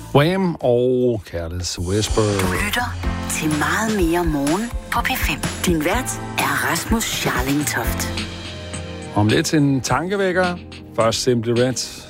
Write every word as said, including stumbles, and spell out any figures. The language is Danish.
Wham og Careless Whisper. Du lytter til meget mere morgen på P fem. Din vært er Rasmus Scharling Toft. Om lidt en tankevækker. Først Simply Red.